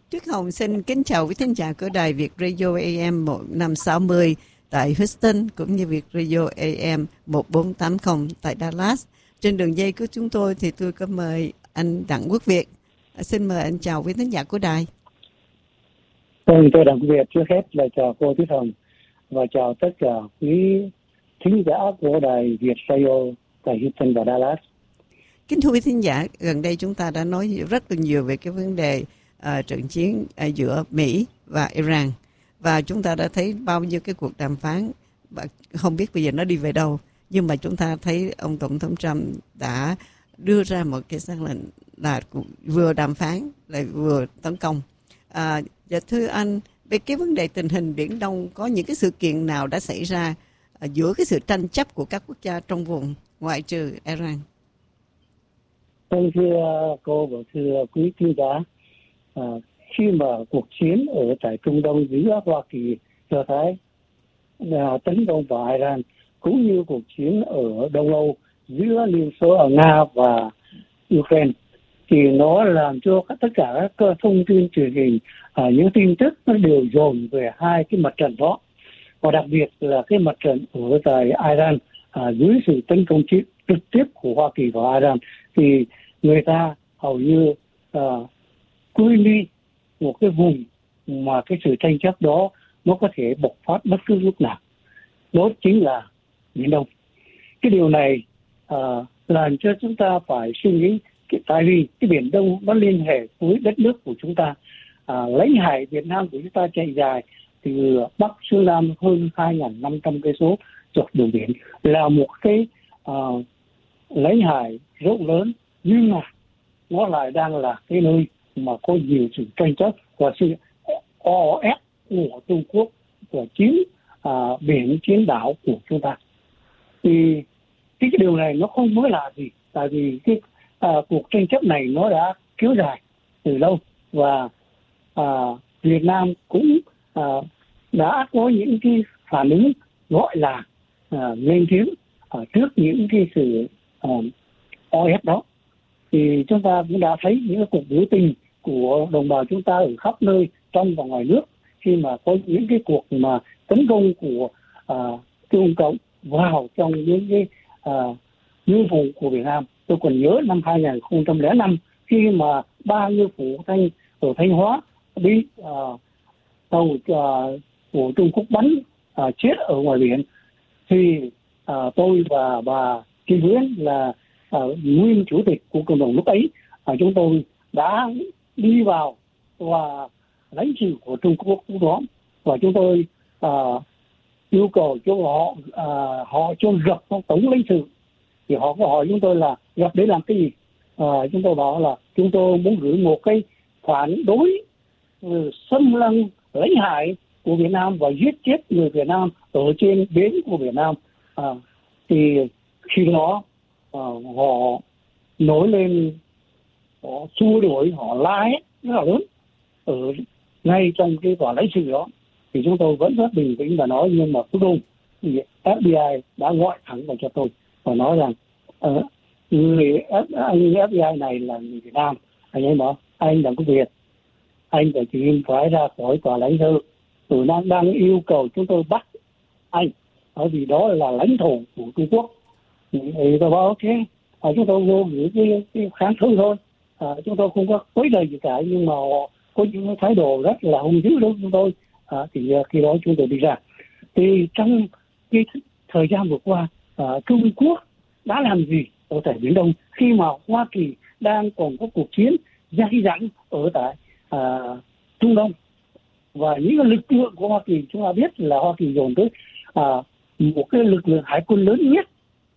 Tuyết Hồng xin kính chào quý thính giả của đài Việt Radio AM 1560 tại Houston cũng như Việt Radio AM 1480 tại Dallas. Trên đường dây của chúng tôi thì tôi có mời anh Đặng Quốc Việt. Xin mời anh chào quý thính giả của đài. Tôi Đặng Quốc Việt trước hết là chào cô Tuyết Hồng và chào tất cả quý thính giả của đài Việt Radio tại Houston và Dallas. Kính thưa quý thính giả, gần đây chúng ta đã nói rất là nhiều về cái vấn đề trận chiến giữa Mỹ và Iran. Và chúng ta đã thấy bao nhiêu cái cuộc đàm phán, không biết bây giờ nó đi về đâu. Nhưng mà chúng ta thấy ông Tổng thống Trump đã đưa ra một cái xác lệnh là vừa đàm phán lại vừa tấn công. Dạ thưa anh, về cái vấn đề tình hình Biển Đông, có những cái sự kiện nào đã xảy ra giữa cái sự tranh chấp của các quốc gia trong vùng ngoại trừ Iran? Thưa cô và thưa quý khán giả, khi mà cuộc chiến ở tại Trung Đông giữa Hoa Kỳ Do Thái tấn công vào Iran, cũng như cuộc chiến ở Đông Âu giữa Liên Xô ở Nga và Ukraine, thì nó làm cho tất cả các thông tin truyền hình, những tin tức nó đều dồn về hai cái mặt trận đó, và đặc biệt là cái mặt trận ở tại Iran dưới sự tấn công trực tiếp của Hoa Kỳ vào Iran, thì người ta hầu như quy ly một cái vùng mà cái sự tranh chấp đó nó có thể bộc phát bất cứ lúc nào, đó chính là Biển Đông. Cái điều này làm cho chúng ta phải suy nghĩ, tại vì cái Biển Đông nó liên hệ với đất nước của chúng ta. Lãnh hải Việt Nam của chúng ta chạy dài từ Bắc xuống Nam hơn 2.500 cây số dọc đường biển, là một cái lãnh hải rộng lớn, nhưng mà nó lại đang là cái nơi mà có nhiều sự tranh chấp và sự o ép của Trung Quốc của chiếm biển, chiếm đảo của chúng ta. Thì cái điều này nó không mới lạ gì, tại vì cái cuộc tranh chấp này nó đã kéo dài từ lâu, và Việt Nam cũng đã có những cái phản ứng gọi là lên tiếng trước những cái sự o ép đó. Thì chúng ta cũng đã thấy những cuộc biểu tình của đồng bào chúng ta ở khắp nơi trong và ngoài nước, khi mà có những cái cuộc mà tấn công của Trung Cộng vào trong những cái ngư phủ của Việt Nam. Tôi còn nhớ năm 2005, khi mà 3 ngư phủ ở Thanh Hóa bị tàu của Trung Quốc bắn chết ở ngoài biển, thì tôi và bà Kim Huyến là nguyên chủ tịch của cộng đồng lúc ấy, chúng tôi đã đi vào và lãnh sự của Trung Quốc lúc đó, và chúng tôi yêu cầu cho họ cho gặp tổng lãnh sự. Thì họ có hỏi chúng tôi là gặp để làm cái gì. Chúng tôi bảo là chúng tôi muốn gửi một cái phản đối xâm lăng lãnh hải của Việt Nam và giết chết người Việt Nam ở trên bến của Việt Nam. Thì khi đó họ nổi lên, họ xua đuổi, họ la hét rất là lớn ở ngay trong cái tòa lãnh sự đó. Thì chúng tôi vẫn rất bình tĩnh và nói, nhưng mà cuối cùng thì FBI đã gọi thẳng vào cho tôi và nói rằng người FBI này là người Việt Nam. Anh ấy bảo, anh Đặng Quốc Việt, anh phải phải ra khỏi tòa lãnh sự, tụi nó đang yêu cầu chúng tôi bắt anh, bởi vì đó là lãnh thổ của Trung Quốc. Thì tôi bảo ok, chúng tôi vô gửi cái kháng thư thôi, chúng tôi không có quấy lời gì cả, nhưng mà họ có những thái độ rất là hung dữ đối với chúng tôi. Thì khi đó chúng tôi đi ra. Thì trong cái thời gian vừa qua, Trung Quốc đã làm gì ở tại Biển Đông khi mà Hoa Kỳ đang còn có cuộc chiến dai dẳng ở tại Trung Đông, và những cái lực lượng của Hoa Kỳ, chúng ta biết là Hoa Kỳ dồn tới một cái lực lượng hải quân lớn nhất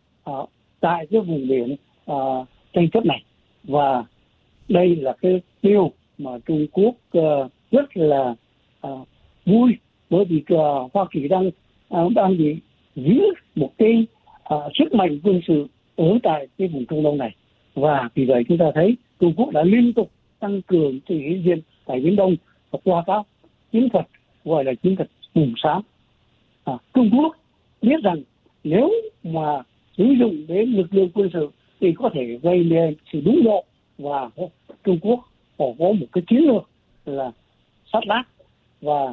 tại cái vùng biển tranh chấp này. Và đây là cái điều mà Trung Quốc rất là vui, bởi vì Hoa Kỳ đang bị giữ một cái sức mạnh quân sự ở tại cái vùng Trung Đông này. Và vì vậy chúng ta thấy Trung Quốc đã liên tục tăng cường sự hiện diện tại Biển Đông và qua các chiến thuật gọi là chiến thuật Hùng Xám. Trung Quốc biết rằng nếu mà sử dụng đến lực lượng quân sự thì có thể gây nên sự đúng độ, và Trung Quốc họ có một cái chiến lược là sát lát và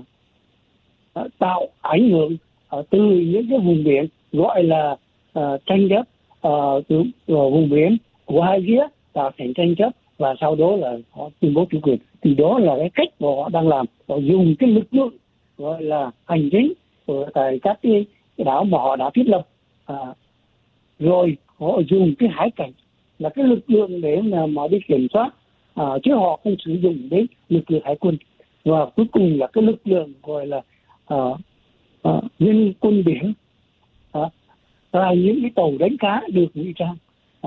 tạo ảnh hưởng từ những cái vùng biển gọi là tranh chấp từ vùng biển của hai phía tạo thành tranh chấp, và sau đó là họ tuyên bố chủ quyền. Thì đó là cái cách mà họ đang làm. Họ dùng cái lực lượng gọi là hành chính ở tại các cái đảo mà họ đã thiết lập, rồi họ dùng cái hải cảnh là cái lực lượng để mà đi kiểm soát, chứ họ không sử dụng đến lực lượng hải quân. Và cuối cùng là cái lực lượng gọi là dân quân biển, là những cái tàu đánh cá được ngụy trang,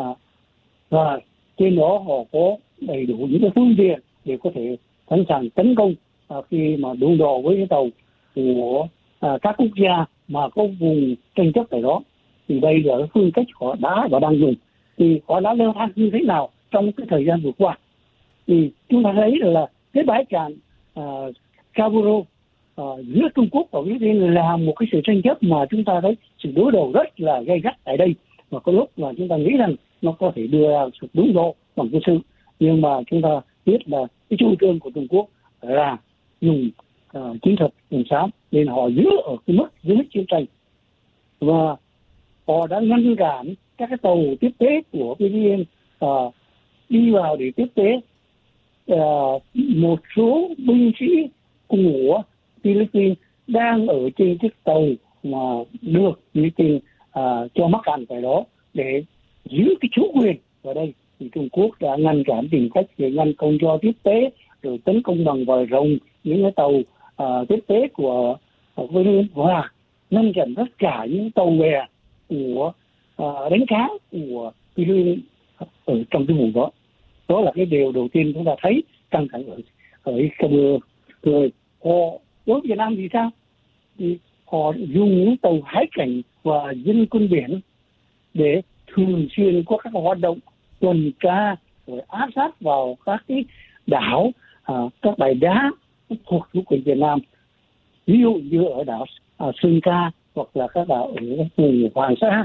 và trên đó họ có đầy đủ những cái phương tiện để có thể sẵn sàng tấn công khi mà đụng độ với cái tàu của các quốc gia mà có vùng tranh chấp tại đó. Thì đây là cái phương cách họ đã và đang dùng. Thì họ đã leo thang như thế nào trong cái thời gian vừa qua? Thì chúng ta thấy là cái bãi cạn Scarborough giữa Trung Quốc và Philippines là một cái sự tranh chấp mà chúng ta thấy sự đối đầu rất là gay gắt tại đây, và có lúc mà chúng ta nghĩ rằng nó có thể đưa ra sự đúng độ bằng quân sự, nhưng mà chúng ta biết là cái chủ trương của Trung Quốc là dùng chiến thuật đường xám, nên họ giữ ở cái mức dưới chiến tranh, và họ đã ngăn cản các cái tàu tiếp tế của Philippines đi vào để tiếp tế một số binh sĩ của Philippines đang ở trên chiếc tàu mà được Philippines cho mắc cạn tại đó để giữ cái chủ quyền ở đây. Thì Trung Quốc đã ngăn cản, tìm cách để ngăn không cho tiếp tế, rồi tấn công bằng vòi rồng những cái tàu tiếp tế của Philippines, và ngăn chặn tất cả những tàu bè của đánh cá của Philippines ở trong cái vùng đó. Đó là cái điều đầu tiên chúng ta thấy căng thẳng ở Scarborough. Rồi họ đối với Việt Nam thì sao? Thì họ dùng những tàu hải cảnh và dân quân biển để thường xuyên có các hoạt động tuần tra rồi áp sát vào các cái đảo, các bãi đá thuộc chủ quyền Việt Nam, ví dụ như ở đảo Sơn Ca hoặc là các đảo ở vùng Hoàng Sa,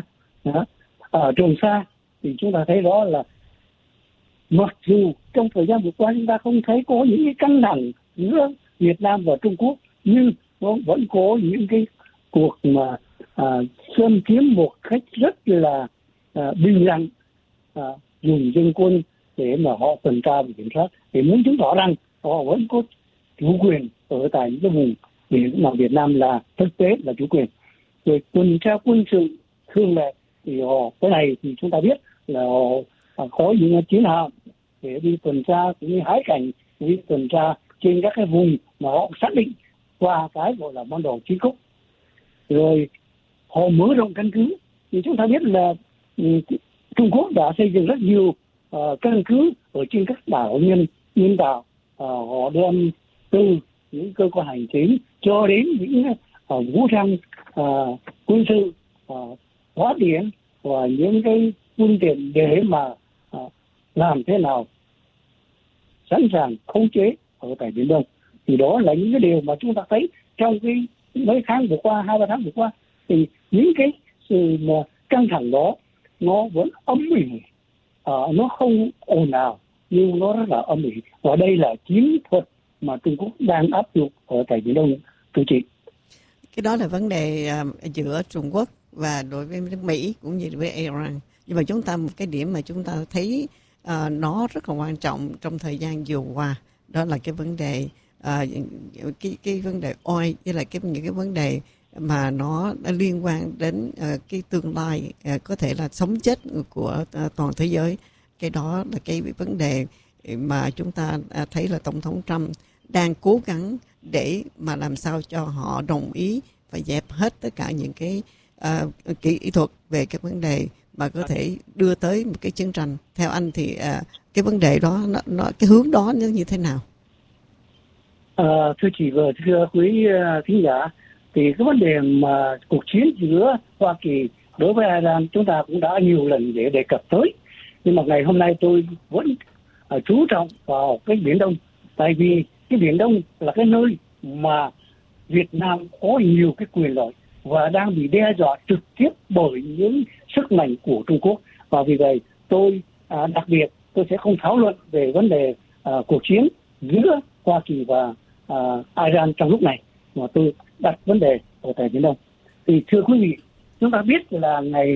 ở Trường Sa. Thì chúng ta thấy đó là mặc dù trong thời gian vừa qua chúng ta không thấy có những cái căng thẳng giữa Việt Nam và Trung Quốc, nhưng nó vẫn có những cái cuộc mà xâm chiếm một cách rất là bình lặng, dùng dân quân để mà họ tuần tra và kiểm soát, để muốn chứng tỏ rằng họ vẫn có chủ quyền ở tại những cái vùng biển mà Việt Nam là thực tế là chủ quyền. Rồi tuần tra quân sự thường lệ thì họ, cái này thì chúng ta biết là họ có những chiến hạm để đi tuần tra, cũng như hải cảnh đi tuần tra trên các cái vùng mà họ xác định qua cái gọi là bản đồ chí khúc. Rồi họ mở rộng căn cứ. Thì chúng ta biết là Trung Quốc đã xây dựng rất nhiều căn cứ ở trên các đảo nhân tạo. Họ đem từ những cơ quan hành chính cho đến những vũ trang quân sự, hóa điện và những cái phương tiện để mà làm thế nào sẵn sàng khống chế ở tại Biển Đông. Thì đó là những cái điều mà chúng ta thấy trong cái mấy tháng vừa qua, 2-3 tháng vừa qua. Thì những cái sự mà căng thẳng đó nó vẫn âm ỉ, nó không ồn ào nhưng nó rất là âm ỉ. Và đây là chiến thuật mà Trung Quốc đang áp dụng ở tại Biển Đông, thưa chị. Cái đó là vấn đề giữa Trung Quốc và đối với nước Mỹ cũng như với Iran. Nhưng mà chúng ta một cái điểm mà chúng ta thấy nó rất là quan trọng trong thời gian vừa qua, đó là cái vấn đề cái vấn đề oil, với lại những cái vấn đề mà nó liên quan đến cái tương lai có thể là sống chết của toàn thế giới. Cái đó là cái vấn đề mà chúng ta thấy là Tổng thống Trump đang cố gắng để mà làm sao cho họ đồng ý và dẹp hết tất cả những cái kỹ thuật về cái vấn đề mà có thể đưa tới một cái chiến tranh. Theo anh thì cái vấn đề đó, nó cái hướng đó nó như thế nào? Thưa chị và thưa quý thính giả, thì cái vấn đề mà cuộc chiến giữa Hoa Kỳ đối với Iran chúng ta cũng đã nhiều lần để đề cập tới. Nhưng mà ngày hôm nay tôi vẫn chú trọng vào cái Biển Đông. Tại vì cái Biển Đông là cái nơi mà Việt Nam có nhiều cái quyền lợi và đang bị đe dọa trực tiếp bởi những sức mạnh của Trung Quốc. Và vì vậy tôi đặc biệt tôi sẽ không thảo luận về vấn đề cuộc chiến giữa Hoa Kỳ và Iran trong lúc này mà tôi đặt vấn đề ở tại Biển Đông. Thì thưa quý vị, chúng ta biết là ngày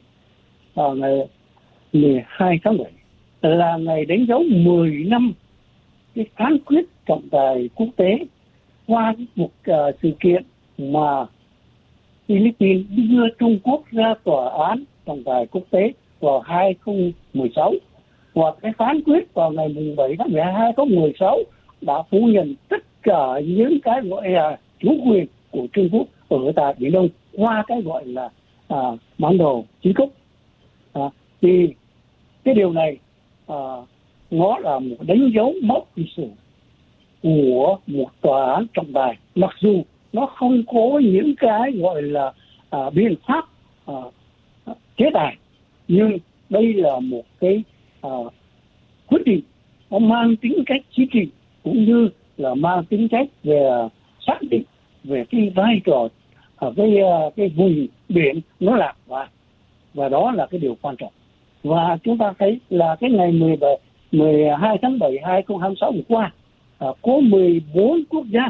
12 tháng 7 là ngày đánh dấu 10 năm cái phán quyết trọng tài quốc tế qua một sự kiện mà Philippines đưa Trung Quốc ra tòa án trọng tài quốc tế vào 2016, và cái phán quyết vào ngày 7 tháng 12 2016 đã phủ nhận tất cả những cái gọi là chủ quyền của Trung Quốc ở tại Biển Đông qua cái gọi là bản đồ Chí Cúc. Thì cái điều này nó là một đánh dấu mốc lịch sử của một tòa án trọng tài, mặc dù nó không có những cái gọi là biện pháp chế tài, nhưng đây là một cái quyết định nó mang tính cách chính trị cũng như là mang tính cách về xác định về cái vai trò cái vùng biển nó lạc và đó là cái điều quan trọng. Và chúng ta thấy là cái ngày 12 tháng 7 2026 vừa qua có 14 quốc gia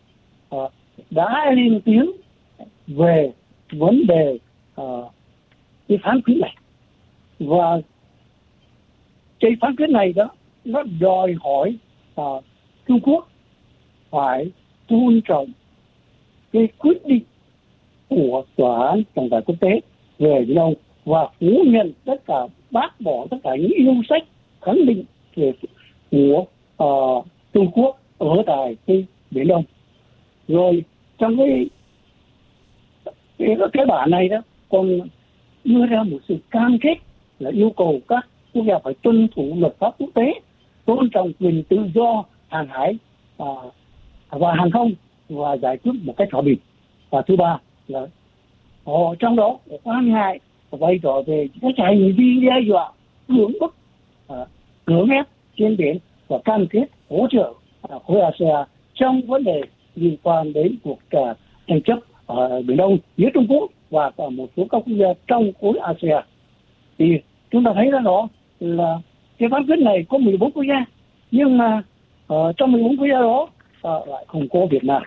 đã lên tiếng về vấn đề cái phán quyết này. Và cái phán quyết này đó nó đòi hỏi Trung Quốc phải tôn trọng cái quyết định của tòa án trọng tài quốc tế về Biển Đông và phủ nhận tất cả, bác bỏ tất cả những yêu sách khẳng định về của Trung Quốc ở tại cái Biển Đông. Rồi trong cái bản này đó còn đưa ra một sự cam kết là yêu cầu các quốc gia phải tuân thủ luật pháp quốc tế, tôn trọng quyền tự do hàng hải và hàng không và giải quyết một cách hòa bình. Và thứ ba là trong đó quan ngại vai trò về các hành vi đe dọa, cưỡng bức, cưỡng ép trên biển và cam kết hỗ trợ khối ASEAN trong vấn đề liên quan đến cuộc tranh chấp ở Biển Đông giữa Trung Quốc và một số các quốc gia trong khối ASEAN. Thì chúng ta thấy đó là cái phán quyết này có 14 quốc gia, nhưng mà trong 14 quốc gia đó lại không có Việt Nam.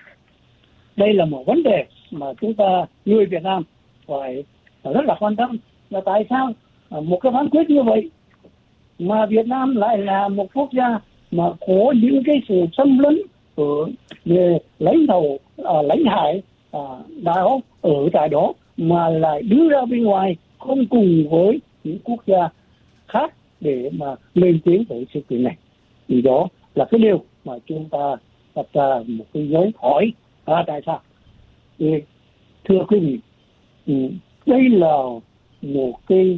Đây là một vấn đề mà chúng ta người Việt Nam phải rất là quan tâm, là tại sao một cái phán quyết như vậy mà Việt Nam lại là một quốc gia mà có những cái sự xâm lấn về lãnh hải đảo ở tại đó mà lại đưa ra bên ngoài không cùng với những quốc gia khác để mà lên tiếng về sự kiện này. Thì đó là cái điều mà chúng ta đặt ra một cái dấu hỏi tại sao. Thì, thưa quý vị, đây là một cái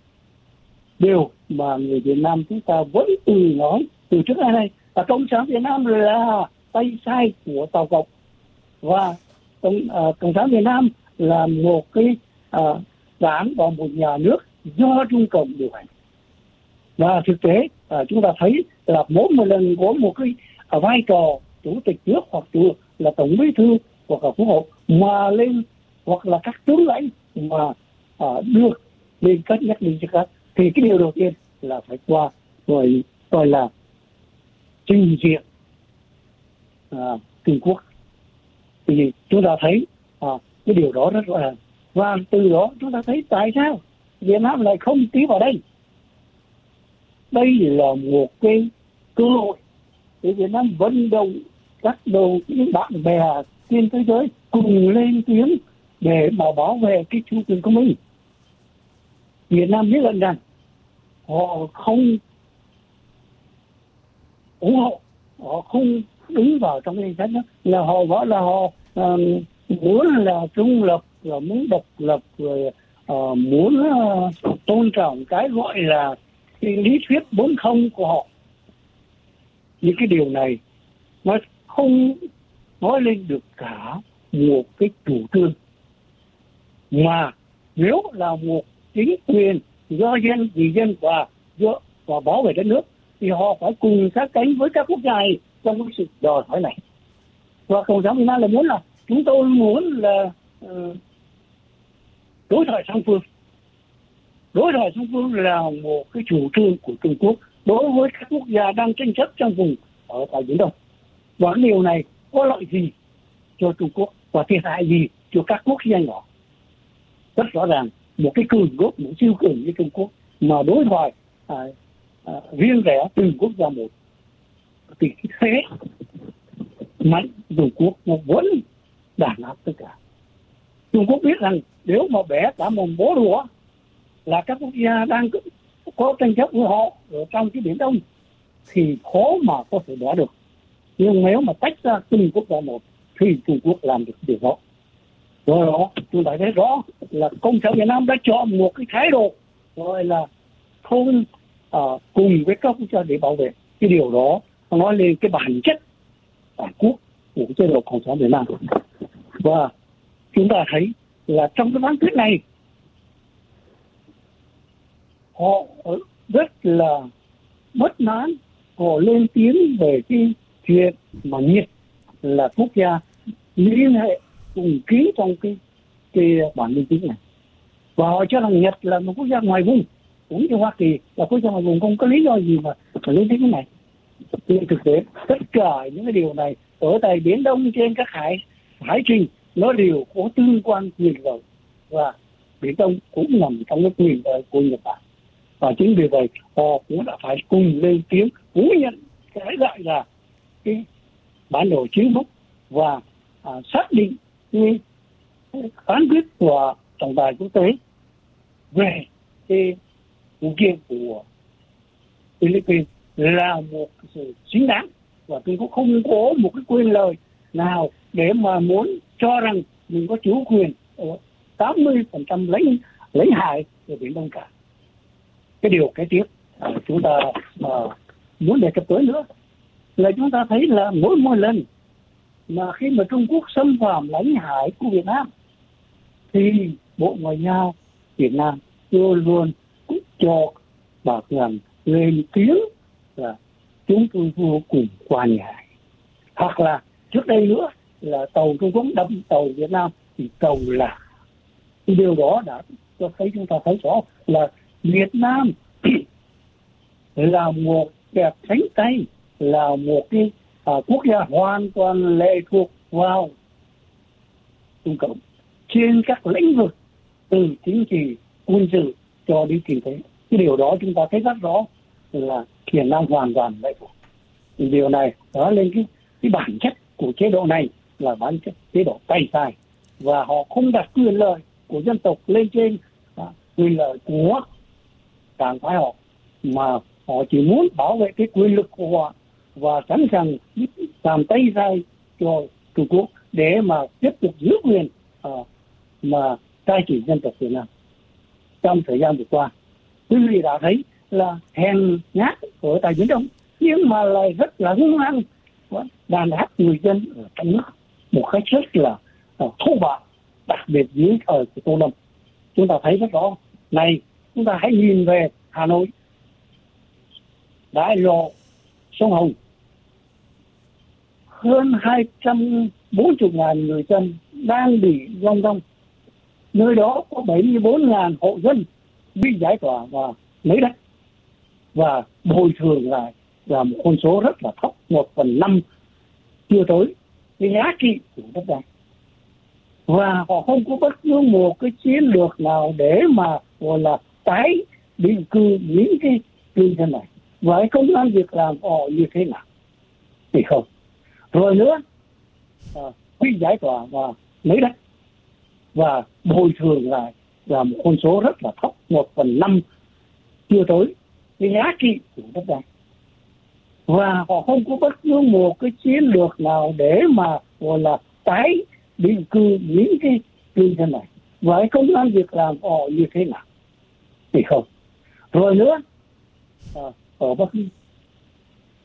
điều mà người Việt Nam chúng ta vẫn nói từ trước đến nay là Cộng sản Việt Nam là tay sai của Tàu Cộng, và Cộng sản Việt Nam là một cái đảng và một nhà nước do Trung Cộng điều hành. Và thực tế chúng ta thấy là mỗi một lần có một cái vai trò chủ tịch nước hoặc là tổng bí thư hoặc là quốc hội mà lên, hoặc là các tướng lãnh mà được lên cất nhắc lên cho các, thì cái điều đầu tiên là phải qua gọi là trình diện Trung Quốc. Thì chúng ta thấy cái điều đó rất rõ ràng, và từ đó chúng ta thấy tại sao Việt Nam lại không ký vào đây. Đây là một cái cơ hội để Việt Nam vận động các những bạn bè trên thế giới cùng lên tiếng để mà bảo vệ cái chủ quyền của mình. Việt Nam biết lần rằng họ không ủng hộ, họ không đứng vào trong cái danh sách đó, là họ gọi là họ muốn là trung lập, là muốn độc lập, rồi muốn tôn trọng cái gọi là cái lý thuyết 4.0 của họ. Những cái điều này nó không nói lên được cả một cái chủ trương, mà nếu là một chính quyền do dân vì dân và bảo vệ đất nước thì họ phải cùng sát cánh với các quốc gia này trong cái sự đòi hỏi này. Và Cộng sản Việt Nam là muốn là chúng tôi muốn là đối thoại song phương. Đối thoại song phương là một cái chủ trương của Trung Quốc đối với các quốc gia đang tranh chấp trong vùng ở tại Biển Đông. Và điều này có lợi gì cho Trung Quốc và thiệt hại gì cho các quốc gia nhỏ? Rất rõ ràng, một cái cường quốc, một siêu cường như Trung Quốc mà đối thoại riêng rẽ từng quốc gia một, thì cái thế mạnh Trung Quốc nó vẫn đàn áp tất cả. Trung Quốc biết rằng nếu mà bẻ cả một bó đũa là các quốc gia đang có tranh chấp với họ ở trong cái Biển Đông thì khó mà có thể bẻ được. Nhưng nếu mà tách ra từng quốc gia một thì Trung Quốc làm được điều đó. Rồi đó, chúng ta thấy rõ là Cộng sản Việt Nam đã chọn một cái thái độ gọi là không cùng với các quốc gia để bảo vệ. Cái điều đó nói lên cái bản chất bản quốc của chế độ Cộng sản Việt Nam. Và chúng ta thấy là trong cái phán quyết này họ rất là bất mãn, họ lên tiếng về cái chuyện mà Nhật là quốc gia liên hệ cùng ký trong cái bản minh chứng này, và họ cho rằng Nhật là một quốc gia ngoài vùng, cũng như Hoa Kỳ là quốc gia ngoài vùng, không có lý do gì mà lên tiếng cái này. Thì thực tế tất cả những cái điều này ở tại Biển Đông trên các hải trình nó đều có tương quan quyền lợi, và Biển Đông cũng nằm trong cái quyền lợi của Nhật Bản. Và chính vì vậy họ cũng đã phải cùng lên tiếng phủ nhận cái gọi là cái bản đồ chiến lược và xác định cái phán quyết của trọng tài quốc tế về cái vụ kiện của Philippines là một sự chính đáng, và Trung Quốc không có một cái quyền lợi nào để mà muốn cho rằng mình có chủ quyền ở 80% lãnh hải ở Biển Đông cả. Cái điều kế tiếp chúng ta muốn đề cập tới nữa là chúng ta thấy là mỗi lần mà khi mà Trung Quốc xâm phạm lãnh hải của Việt Nam thì Bộ Ngoại giao Việt Nam luôn luôn cho bà Hằng lên tiếng là chúng tôi vô cùng quan ngại. Hoặc là trước đây nữa là tàu Trung Quốc đâm tàu Việt Nam thì tàu là cái điều đó đã cho thấy chúng ta thấy rõ là Việt Nam là một kẻ cánh tay, là một cái quốc gia hoàn toàn lệ thuộc vào Trung Cộng trên các lĩnh vực từ chính trị, quân sự cho đến kinh tế. Cái điều đó chúng ta thấy rất rõ là Việt Nam hoàn toàn lệ thuộc. Điều này nói lên cái bản chất của chế độ này là bản chất chế độ tay sai, và họ không đặt quyền lợi của dân tộc lên trên quyền lợi của đảng phái họ, mà họ chỉ muốn bảo vệ cái quyền lực của họ và sẵn sàng làm tay sai cho Trung Quốc để mà tiếp tục giữ quyền mà cai trị dân tộc Việt Nam. Trong thời gian vừa qua, quý vị đã thấy là hèn nhát ở tại Biển Đông, nhưng mà lại rất là hung hăng đàn áp người dân ở trong nước một cách rất là thô bạo, đặc biệt dưới thời của Tô Lâm. Chúng ta thấy rất rõ. Này, chúng ta hãy nhìn về Hà Nội, Đại lộ, sông Hồng, hơn 240.000 người dân đang bị vong rong. Nơi đó có 74.000 hộ dân bị giải tỏa và lấy đất, và bồi thường lại là một con số rất là thấp, 1/5 chưa tới cái giá trị của đất đai. Và họ không có bất cứ một cái chiến lược nào để mà gọi là tái định cư những cái cư dân này. Và cái công ăn việc làm họ như thế nào thì không. Rồi nữa, bị giải tỏa và lấy đất, và bồi thường lại là một con số rất là thấp, 1/5 chưa tới cái giá trị của đất đai. Và họ không có bất cứ một cái chiến lược nào để mà gọi là tái định cư những cái cư dân này. Và cái công ăn việc làm họ như thế nào thì không. Rồi nữa, ở Bắc